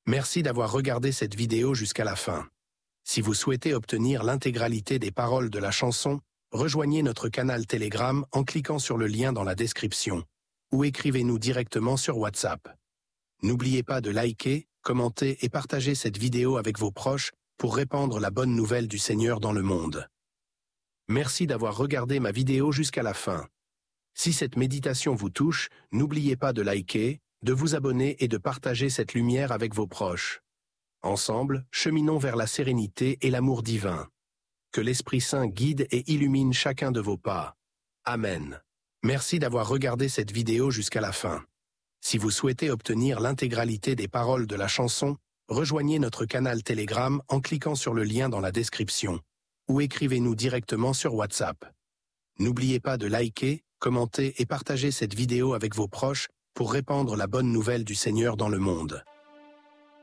Merci d'avoir regardé cette vidéo jusqu'à la fin. Si vous souhaitez obtenir l'intégralité des paroles de la chanson, rejoignez notre canal Telegram en cliquant sur le lien dans la description, ou écrivez-nous directement sur WhatsApp. N'oubliez pas de liker, commenter et partager cette vidéo avec vos proches pour répandre la bonne nouvelle du Seigneur dans le monde. Merci d'avoir regardé ma vidéo jusqu'à la fin. Si cette méditation vous touche, n'oubliez pas de liker, de vous abonner et de partager cette lumière avec vos proches. Ensemble, cheminons vers la sérénité et l'amour divin. Que l'Esprit Saint guide et illumine chacun de vos pas. Amen. Merci d'avoir regardé cette vidéo jusqu'à la fin. Si vous souhaitez obtenir l'intégralité des paroles de la chanson, rejoignez notre canal Telegram en cliquant sur le lien dans la description, ou écrivez-nous directement sur WhatsApp. N'oubliez pas de liker, commenter et partager cette vidéo avec vos proches pour répandre la bonne nouvelle du Seigneur dans le monde.